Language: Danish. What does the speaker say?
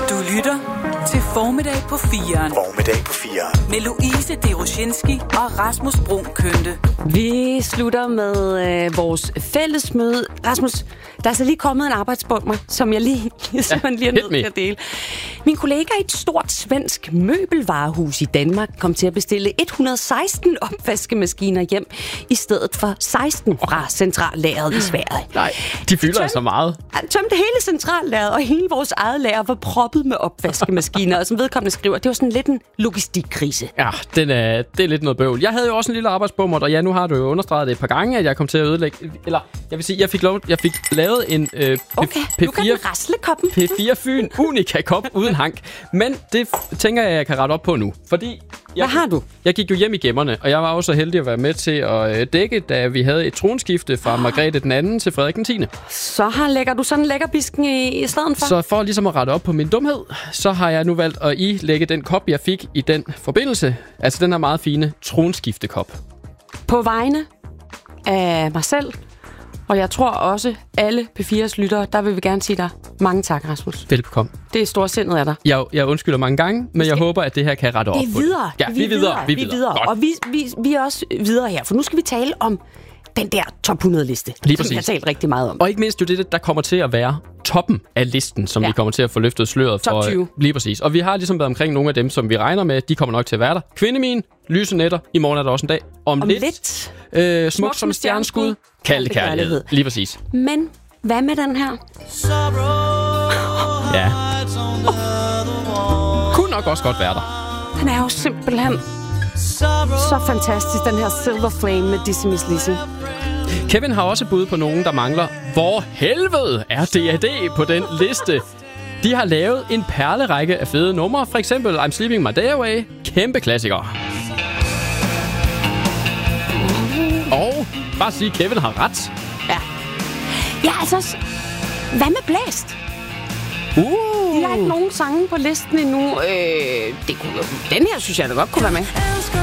Du lytter til Formiddag på 4'eren. Formiddag på 4'eren. Med Louise Deroshinski og Rasmus Bruun Kønte. Vi slutter med vores fællesmøde. Rasmus, der er så lige kommet en arbejdsbommer, som jeg lige er nødt til at dele. Min kollega i et stort svensk møbelvarehus i Danmark kom til at bestille 116 opvaskemaskiner hjem, i stedet for 16 fra centrallageret i Sverige. Nej, de fylder så meget. Tømte hele centrallageret, og hele vores eget lager var proppet med opvaskemaskiner, og som vedkommende skriver, det var sådan lidt en logistikkrise. Ja, det er lidt noget bøvl. Jeg havde jo også en lille arbejdsbummer, og ja, nu har du jo understreget det et par gange, at jeg kom til at ødelægge... Eller, jeg vil sige, jeg fik lavet en P4 Fyn Unica-kop uden hank. Men det tænker jeg kan rette op på nu, fordi... Hvad har du? Jeg gik jo hjem i gemmerne, og jeg var også så heldig at være med til at dække, da vi havde et tronskifte fra Margrethe den anden til Frederik den 10. Så lægger du sådan en lækkerbisken i stedet for? Så for ligesom at rette op på min dumhed, så har jeg nu valgt at lægge den kop, jeg fik i den forbindelse. Altså den her meget fine tronskiftekop. På vegne af mig selv, og jeg tror også alle P4's lyttere, der vil vi gerne sige dig mange tak, Rasmus. Velbekomme. Det er storsindet af dig. Jeg undskylder mange gange, men jeg håber, at det her kan rette op på det. Ja, vi er videre. Og vi er også videre her, for nu skal vi tale om den der top 100-liste, som vi har talt rigtig meget om. Og ikke mindst jo det, der kommer til at være toppen af listen, som vi kommer til at få løftet sløret for. Top 20. Lige præcis. Og vi har ligesom været omkring nogle af dem, som vi regner med, de kommer nok til at være der. Kvindemin, lyse nætter, i morgen er der også en dag. Om lidt. Smuk som stjerneskud, kalde kærlighed. Lige præcis. Men hvad med den her? Ja. Kunne nok også godt være der. Den er jo simpelthen så fantastisk, den her Silver Flame med Dizzy Miss Lizzy. Kevin har også bud på nogen, der mangler. Hvor helvede er D.A.D. på den liste? De har lavet en perlerække af fede numre. For eksempel I'm Sleeping My Day Away. Kæmpe klassiker. Og bare sige, Kevin har ret. Ja, altså... Hvad med Blæst? De har ikke nogen sange på listen endnu. Den her synes jeg da godt kunne være med.